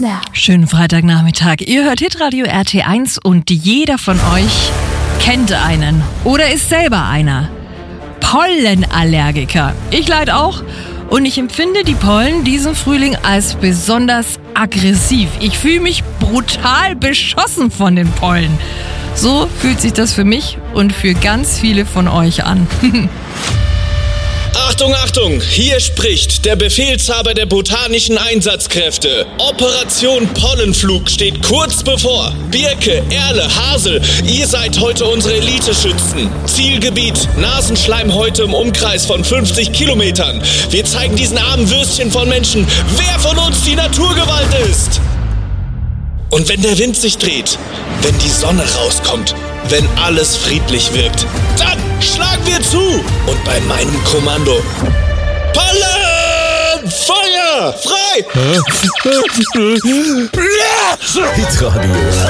Snap. Schönen Freitagnachmittag. Ihr hört Hitradio RT1 und jeder von euch kennt einen oder ist selber einer. Pollenallergiker. Ich leide auch und ich empfinde die Pollen diesen Frühling als besonders aggressiv. Ich fühle mich brutal beschossen von den Pollen. So fühlt sich das für mich und für ganz viele von euch an. Achtung, Achtung! Hier spricht der Befehlshaber der botanischen Einsatzkräfte. Operation Pollenflug steht kurz bevor. Birke, Erle, Hasel, ihr seid heute unsere Eliteschützen. Zielgebiet, Nasenschleim heute im Umkreis von 50 Kilometern. Wir zeigen diesen armen Würstchen von Menschen, wer von uns die Naturgewalt ist. Und wenn der Wind sich dreht, wenn die Sonne rauskommt, wenn alles friedlich wirkt, dann schlagen wir zu. Und bei meinem Kommando: Pollen! Feuer! Frei! Hitradio